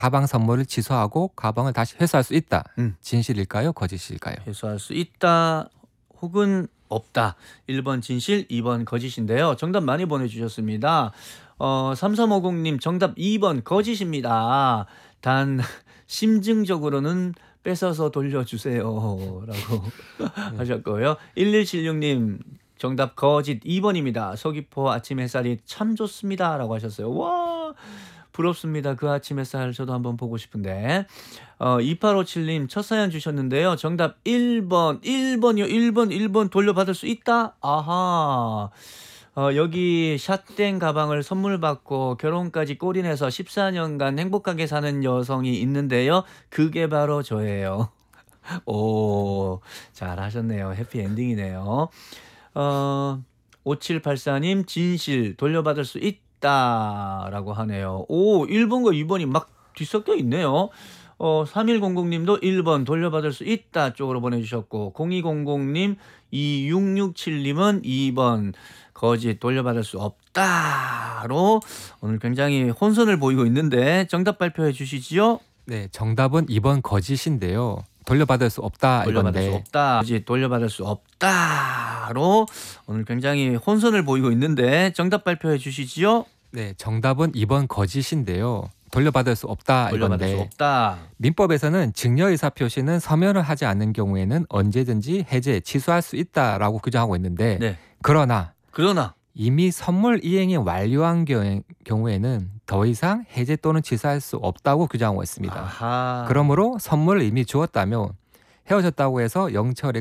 가방 선물을 취소하고 가방을 다시 회수할 수 있다. 음. 진실일까요? 거짓일까요? 회수할 수 있다 혹은 없다. 1번 진실, 2번 거짓인데요. 정답 많이 보내주셨습니다. 3350님 정답 2번 거짓입니다. 단 심증적으로는 뺏어서 돌려주세요 라고 하셨고요. 1176님 정답 거짓 2번입니다. 서귀포 아침 햇살이 참 좋습니다 라고 하셨어요. 와 부럽습니다. 그 아침 햇살 저도 한번 보고 싶은데. 2857님 첫 사연 주셨는데요. 정답 1번이요. 1번 돌려받을 수 있다? 아하. 여기 샷땡 가방을 선물 받고 결혼까지 골인해서 14년간 행복하게 사는 여성이 있는데요. 그게 바로 저예요. 오, 잘하셨네요. 해피엔딩이네요. 5784님 진실 돌려받을 수 있다라고 하네요. 오, 1번과 2번이 막 뒤섞여 있네요. 3100님도 1번 돌려받을 수 있다 쪽으로 보내주셨고 0200님 2667님은 2번 거짓 돌려받을 수 없다로 오늘 굉장히 혼선을 보이고 있는데 정답 발표해 주시지요. 네, 정답은 2번 거짓인데요. 돌려받을 수 없다 돌려받을 수 이건데. 없다. 거짓 돌려받을 수 없다로 오늘 굉장히 혼선을 보이고 있는데 정답 발표해 주시지요. 네, 정답은 2번 거짓인데요. 돌려받을 수 없다 돌려받을 수 이건데. 없다. 민법에서는 증여 의사 표시는 서면을 하지 않는 경우에는 언제든지 해제, 취소할 수 있다라고 규정하고 있는데 네. 그러나 이미 선물 이행이 완료한 경우에는 더 이상 해제 또는 취소할 수 없다고 규정하고 있습니다. 아하. 그러므로 선물을 이미 주었다면 헤어졌다고 해서 영철이